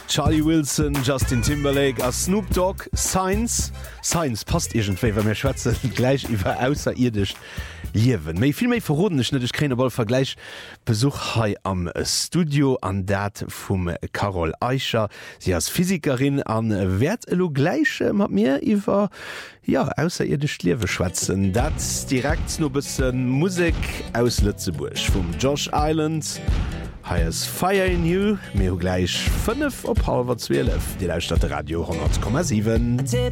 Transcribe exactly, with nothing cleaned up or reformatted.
Charlie Wilson, Justin Timberlake a Snoop Dogg, Science. Science passt irgendwei, wenn mir schwätzen gleich über außerirdisch liewen. Mei viel méi verroden net ich kenne ball Vergleich Besuch hai am Studio an dat vum Carol Eicher. Sie als Physikerin an Wertlo gleich mat mir iwwer ja außerirdisch Liewe schwätzen. Dat direkt no bisssen Musik aus Lützeburg vum Josh Island. Heiers Fire in You, mé gleich fünf op halber zwölf, die Lautstadt Radio hundert Komma sieben.